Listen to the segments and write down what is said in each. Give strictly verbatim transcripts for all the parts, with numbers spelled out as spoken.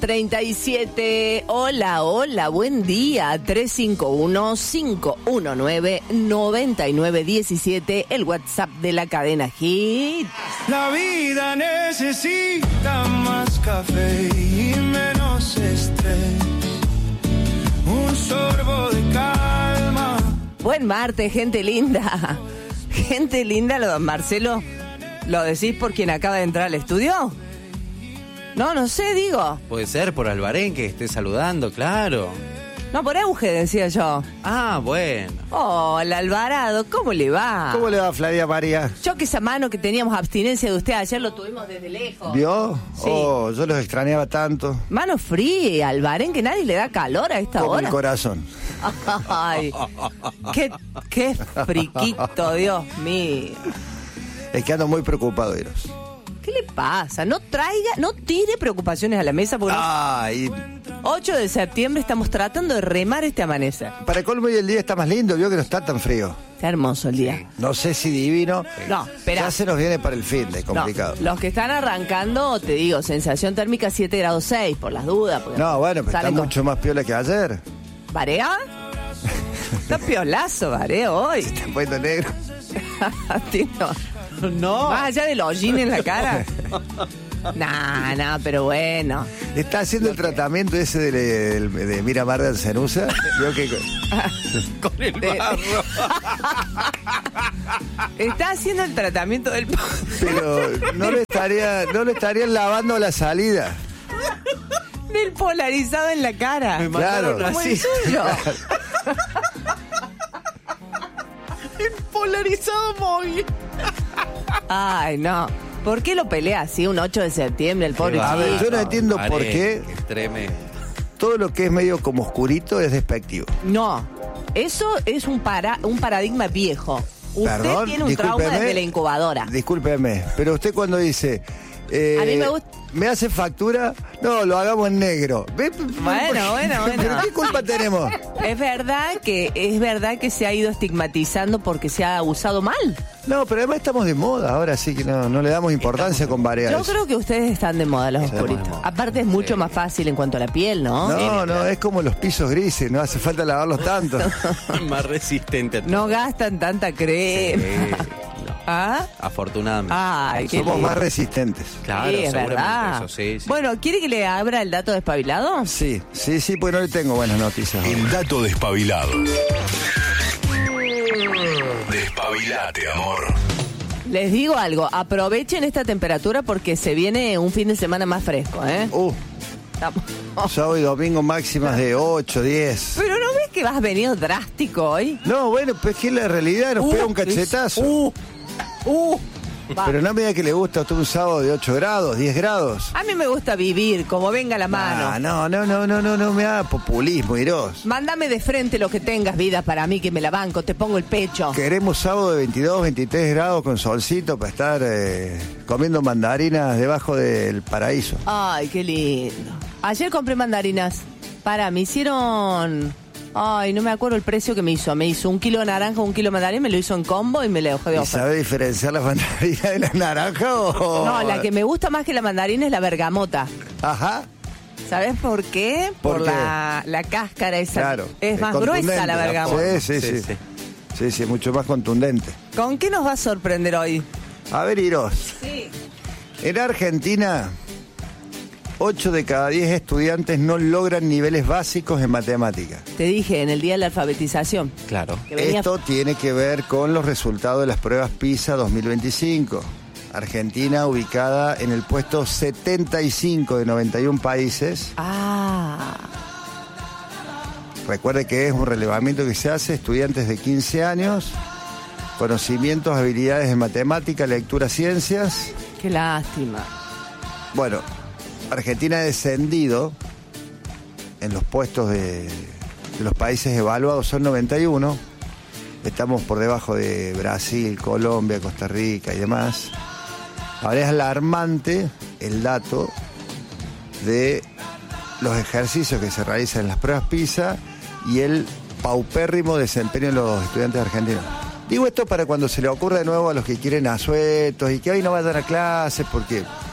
treinta y siete. Hola, hola, buen día. tres cinco uno, cinco uno nueve, nueve nueve uno siete, el WhatsApp de la cadena Hit. La vida necesita más café y menos estrés. Un sorbo de calma. Buen martes, gente linda. Gente linda, lo Marcelo, ¿lo decís por quien acaba de entrar al estudio? No, no sé, digo. Puede ser por Albarén que esté saludando, claro. No, por Euge, decía yo. Ah, bueno. Hola, Alvarado, ¿cómo le va? ¿Cómo le va, Flavia María? Yo que esa mano que teníamos abstinencia de usted, ayer lo tuvimos desde lejos. ¿Vio? Sí. Oh, yo los extrañaba tanto. Mano fría, Albarén, que nadie le da calor a esta Como hora. el corazón. Ay, qué, qué friquito, Dios mío. Es que ando muy preocupado, Eros. ¿Qué le pasa? No traiga, no tire preocupaciones a la mesa porque Ay, no... ocho de septiembre estamos tratando de remar este amanecer. para colmo y el día está más lindo, vio que no está tan frío. Está hermoso el día. No sé si divino. No, espera. Ya se nos viene para el fin de complicado. No, los que están arrancando, te digo, sensación térmica siete grados seis, por las dudas. porque No, bueno, pero está salen con- mucho más piola que ayer. ¿Varea? Está piolazo, Varea, hoy. Está poniendo negro. Tino, No. más allá del hollín en la cara. Nah, nah, pero bueno. Está haciendo el tratamiento ese de, de, de Miramar de Alcenusa. Vio que Con el De- barro. Está haciendo el tratamiento del... pero no le estaría, no le estarían lavando la salida. del polarizado en la cara. Me Claro. mandaron Como el así. suyo. Polarizado móvil. Ay, no. ¿Por qué lo pelea así un ocho de septiembre el pobre A ver, chico? yo no entiendo por Albarén, qué es tremendo. todo lo que es medio como oscurito es despectivo. No, eso es un, para, un paradigma viejo. Usted Perdón, tiene un trauma discúlpeme. desde la incubadora. Discúlpeme, pero usted cuando dice... eh, A mí me gusta- ¿me hace factura? No, lo hagamos en negro. ¿Ve? Bueno, bueno, bueno. ¿Pero qué culpa tenemos? Es verdad que es verdad que se ha ido estigmatizando porque se ha usado mal. No, pero además estamos de moda ahora, sí que no, no le damos importancia con varias. Yo creo que ustedes están de moda los Estamos oscuritos. de moda. Aparte es mucho Sí. más fácil en cuanto a la piel, ¿no? No, no, es como los pisos grises, no hace falta lavarlos tanto. Más resistente a todo. No gastan tanta crema. Eh, no. ¿Ah? Afortunadamente. Ay, qué Somos lindo. más resistentes. Claro, Sí, es seguramente verdad. eso, sí, sí. Bueno, ¿quiere que le abra el dato despabilado? Sí, sí, sí, pues no le tengo buenas noticias. El dato despabilado. Despabilate, amor. Les digo algo, aprovechen esta temperatura porque se viene un fin de semana más fresco, ¿eh? Uh, Estamos- sábado y domingo máximas de ocho, diez. Pero ¿no ves que vas venido drástico hoy? No, bueno, pues que la realidad nos Uh, pega un cachetazo. Uh, uh, va. Pero no me diga que le gusta a usted un sábado de ocho grados, diez grados. A mí me gusta vivir, como venga la mano. Ah, no, no, no, no, no, no me haga populismo, Iros. Mándame de frente lo que tengas, vida, para mí que me la banco, te pongo el pecho. Queremos sábado de veintidós, veintitrés grados con solcito para estar eh, comiendo mandarinas debajo del paraíso. Ay, qué lindo. Ayer compré mandarinas. Para, me hicieron... Ay, no me acuerdo el precio que me hizo. Me hizo un kilo de naranja, un kilo de mandarina, me lo hizo en combo y me lo dejó de ¿Y oferta. sabe diferenciar la mandarina de la naranja o...? No, la que me gusta más que la mandarina es la bergamota. Ajá, ¿Sabes por qué? ¿Por Por, qué? la, la cáscara esa. claro. Es más contundente, gruesa la la bergamota. Sí, sí, sí. Sí, sí. Sí, sí, mucho más contundente. ¿Con qué nos va a sorprender hoy? A ver, Iros. Sí. En Argentina, ocho de cada diez estudiantes no logran niveles básicos en matemáticas. Te dije, en el día de la alfabetización. Claro. Que venía- Esto tiene que ver con los resultados de las pruebas PISA dos mil veinticinco. Argentina ubicada en el puesto setenta y cinco de noventa y uno países. Ah, Recuerde que es un relevamiento que se hace a estudiantes de quince años, conocimientos, habilidades en matemática, lectura, ciencias. qué lástima. Bueno, Argentina ha descendido en los puestos de, de los países evaluados, son noventa y uno. Estamos por debajo de Brasil, Colombia, Costa Rica y demás. Ahora es alarmante el dato de los ejercicios que se realizan en las pruebas PISA y el paupérrimo desempeño de los estudiantes argentinos. Digo esto para cuando se le ocurra de nuevo a los que quieren asuetos y que hoy no vayan a clases porque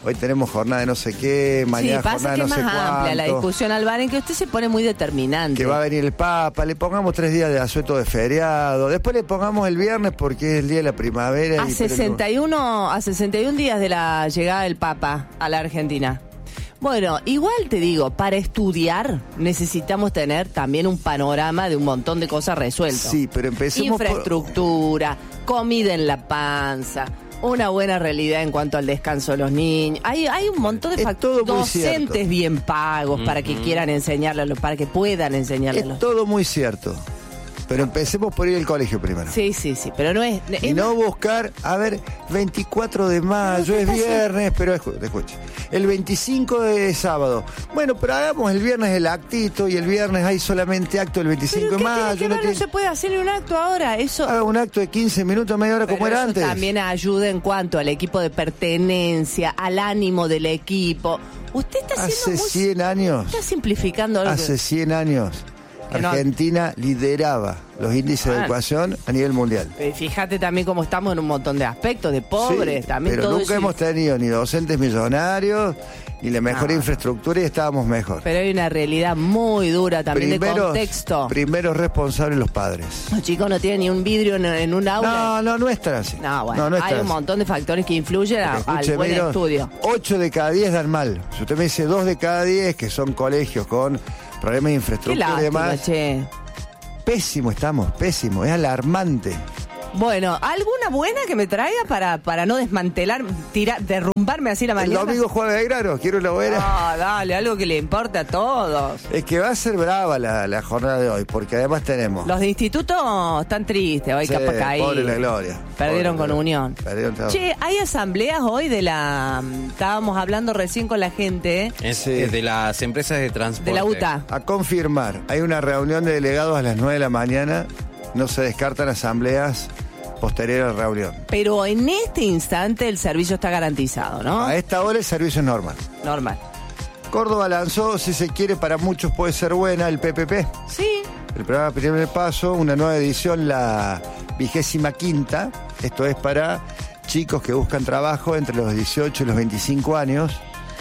hoy tenemos jornada de no sé qué, mañana sí, pasa jornada que de es no sé más cuánto. amplia la discusión, Álvaro, en que usted se pone muy determinante. Que va a venir el Papa, le pongamos tres días de asueto de feriado, después le pongamos el viernes porque es el día de la primavera. A y sesenta y uno, a sesenta y un días de la llegada del Papa a la Argentina. Bueno, igual te digo, para estudiar necesitamos tener también un panorama de un montón de cosas resueltas. Sí, pero empecemos Infraestructura, por... comida en la panza, una buena realidad en cuanto al descanso de los niños. Hay, hay un montón de Es factores. todo muy Docentes cierto. bien pagos Mm-hmm. para que quieran enseñarle a los, para que puedan enseñarle a los. Es todo muy cierto. Pero empecemos por ir al colegio primero. Sí, sí, sí, pero no es... Y es no más- buscar, a ver, veinticuatro de mayo, Pero es ¿qué está viernes, pero escu- escuche, el veinticinco de sábado. Bueno, pero hagamos el viernes el actito y el viernes hay solamente acto el veinticinco ¿Pero de qué tiene mayo. que no ver? tiene- No se puede hacer ni un acto ahora, eso... Haga un acto de quince minutos, media hora Pero como era eso antes. también ayuda en cuanto al equipo de pertenencia, al ánimo del equipo. Usted está haciendo Hace muy- cien años, está simplificando algo. hace cien años, Que no- Argentina lideraba los índices de Ah. educación a nivel mundial. Eh, Fíjate también cómo estamos en un montón de aspectos, de pobres, Sí, también pero todo nunca eso. hemos tenido ni docentes millonarios, ni la mejor No. infraestructura y estábamos mejor. Pero hay una realidad muy dura también de Primeros- contexto. Primeros responsables los padres. Los chicos no tienen ni un vidrio en, en un aula. No, no, no es tan así. No, bueno, no es hay tan un así. montón de factores que influyen a- Porque, al escuche, buen Miro, estudio. ocho de cada diez dan mal. Si usted me dice dos de cada diez que son colegios con problemas de Qué infraestructura y lástima, demás, che. pésimo estamos, pésimo, es alarmante. Bueno, ¿alguna buena que me traiga para, para no desmantelar, tirar, derrumbarme así la El mañana? domingo juega Belgrano, quiero una buena. Ah, dale, algo que le importe a todos. Es que va a ser brava la, la jornada de hoy, porque además tenemos... Los de instituto están tristes, hoy Sí, capaz caí. pobre la Gloria. Perdieron Pobre con la- Unión. Perdieron todo. Che, hay asambleas hoy de la... Estábamos hablando recién con la gente, ¿eh? Es Sí. eh, de las empresas de transporte. De la U T A. A confirmar, hay una reunión de delegados a las nueve de la mañana, no se descartan asambleas posteriores a la reunión. Pero en este instante el servicio está garantizado, ¿no? A esta hora el servicio es normal. Normal. Córdoba lanzó, si se quiere, para muchos puede ser buena, el P P P. Sí. El programa Primer Paso, una nueva edición, la vigésima quinta. Esto es para chicos que buscan trabajo entre los dieciocho y los veinticinco años,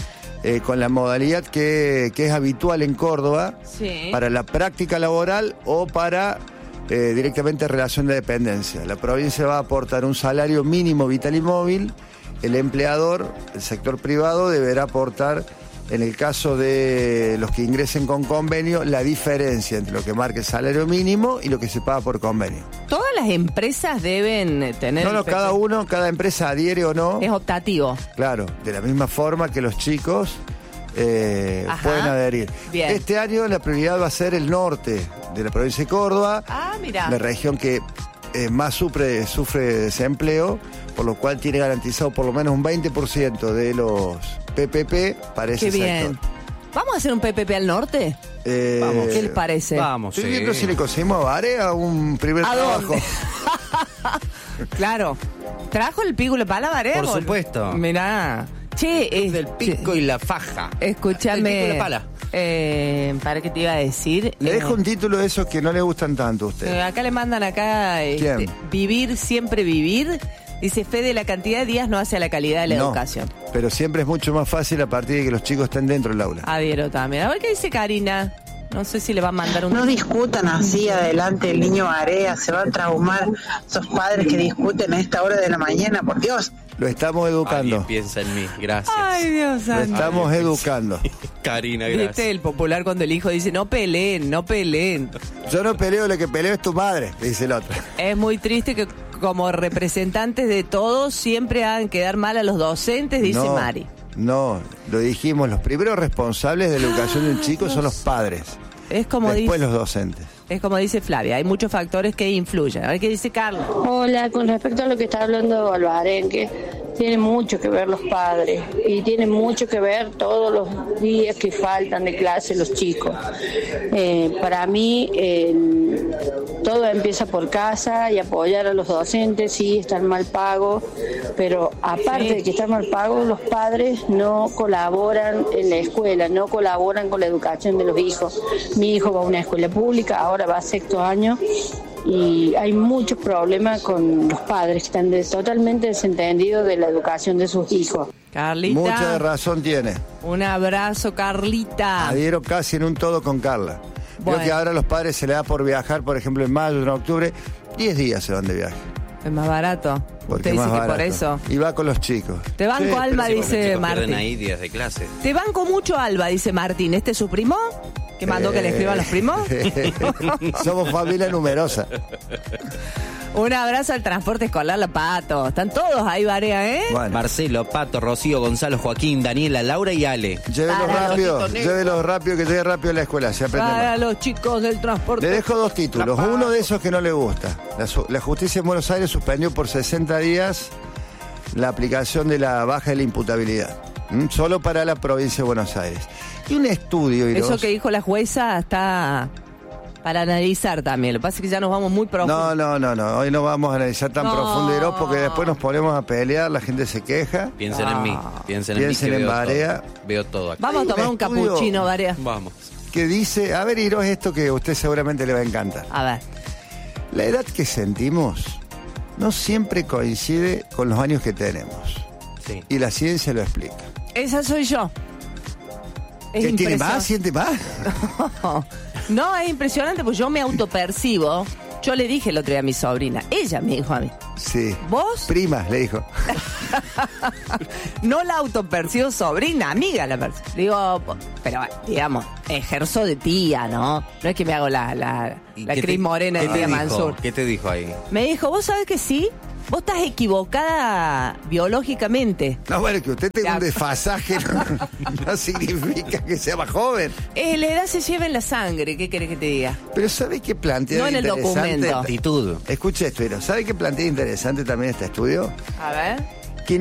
eh, con la modalidad que, que es habitual en Córdoba, Sí. para la práctica laboral o para eh, directamente relación de dependencia. La provincia va a aportar un salario mínimo vital y móvil. El empleador, el sector privado, deberá aportar, en el caso de los que ingresen con convenio, la diferencia entre lo que marca el salario mínimo y lo que se paga por convenio. Todas las empresas deben tener... No, no, el P P. cada uno, cada empresa adhiere o no. Es optativo. Claro, de la misma forma que los chicos eh, Ajá. pueden adherir. Bien. Este año la prioridad va a ser el norte de la provincia de Córdoba, Ah, mira. la región que eh, más sufre, sufre desempleo, por lo cual tiene garantizado por lo menos un veinte por ciento de los P P P para ese Qué bien. sector. ¿Vamos a hacer un P P P al norte? Eh, Vamos. ¿Qué les parece? Vamos, Estoy sí. viendo si le conseguimos a Varea un primer ¿A trabajo. dónde? Claro. ¿Trajo el pico y la pala, Varea? Por supuesto. Mirá. Che, es, Del pico y la faja. escúchame. El pico y la pala. Eh, ¿Para qué te iba a decir? Le Eh, dejo un título de esos que no le gustan tanto a usted. eh, acá le mandan acá este, ¿Quién? vivir, siempre vivir. Dice, Fede, la cantidad de días no hace a la calidad de la No, educación. pero siempre es mucho más fácil a partir de que los chicos estén dentro del aula. Adhiero también. A ver qué dice Karina. No sé si le va a mandar un... No discutan así adelante el niño Area, se va a traumar esos padres que discuten a esta hora de la mañana, por Dios. Lo estamos Alguien educando. piensa en mí. Gracias. Ay, Dios Lo santo. estamos educando. Karina, ¿Viste gracias. el popular cuando el hijo dice, no peleen, no peleen? Yo no peleo, lo que peleo es tu madre, dice el otro. Es muy triste que como representantes de todos siempre hagan quedar mal a los docentes, dice no, Mari. No, lo dijimos, los primeros responsables de la educación de un chico son los padres. Es como, Después dice, los docentes. es como dice Flavia, hay muchos factores que influyen. A ver qué dice Carla. Hola, con respecto a lo que está hablando Alvarenque, tiene mucho que ver los padres y tiene mucho que ver todos los días que faltan de clase los chicos. Eh, para mí, el- todo empieza por casa y apoyar a los docentes, sí, están mal pagos, pero aparte Sí. de que están mal pagos, los padres no colaboran en la escuela, no colaboran con la educación de los hijos. Mi hijo va a una escuela pública, ahora va a sexto año, y hay muchos problemas con los padres que están de- totalmente desentendidos de la educación de sus hijos. Carlita. Mucha razón tiene. Un abrazo, Carlita. Adhiero casi en un todo con Carla. Bueno. Creo que ahora a los padres se les da por viajar, por ejemplo, en mayo, en octubre, diez días se van de viaje. Es más barato. Porque Usted dice es más que barato. por eso. Y va con los chicos. Te banco, Sí, Alma, pero- Sí, porque dice los chicos pierden Martín. ahí días de clase. Te banco mucho, Alba, dice Martín. ¿Este es su primo? ¿Que mandó que le escriban los primos? Somos familia numerosa. Un abrazo al transporte escolar, la Pato. Están todos ahí, Barea, ¿eh? Bueno, Marcelo, Pato, Rocío, Gonzalo, Joaquín, Daniela, Laura y Ale. llévelos Para rápido, los chicos llévelos rápido, que llegue rápido a la escuela, se aprende Para más. los chicos del transporte. Le dejo dos títulos. La Pato. Uno de esos que no le gusta. La, su- la justicia en Buenos Aires suspendió por sesenta días la aplicación de la baja de la imputabilidad. ¿Mm? Solo para la provincia de Buenos Aires. Y un estudio, Iros. Eso que dijo la jueza está para analizar también. Lo que pasa es que ya nos vamos muy profundo. No, no, no, no. Hoy no vamos a analizar tan No. profundo, Iros, porque después nos ponemos a pelear, la gente se queja. Piensen en mí. Piensen en Piensen mí. que en veo Barea. todo. Veo todo aquí. Vamos a Hay un tomar un estudio- capuchino, Barea. Vamos. Que dice, a ver, Iros, esto que a usted seguramente le va a encantar. A ver. La edad que sentimos no siempre coincide con los años que tenemos. Sí. Y la ciencia lo explica. Esa soy yo. Es ¿Qué, ¿Tiene impresionante. más? ¿Siente más? No, es impresionante porque yo me autopercibo. Yo le dije el otro día a mi sobrina. Ella me dijo a mí. Sí. ¿Vos? Prima, le dijo. No la autopercibo sobrina, amiga la percibo. Digo, pero digamos, ejerzo de tía, ¿no? No es que me hago la, la, ¿Y la qué Cris te- Morena de qué te tía dijo? Mansur. ¿Qué te dijo ahí? Me dijo, vos sabés que sí, vos estás equivocada biológicamente. No, bueno, que usted tenga Ya. un desfasaje no, no significa que sea más joven. Eh, la edad se lleva en la sangre, ¿qué querés que te diga? Pero ¿sabe qué plantea No en el interesante? documento. Actitud. Escuche esto, Iro. ¿Sabe qué plantea interesante también este estudio? A ver.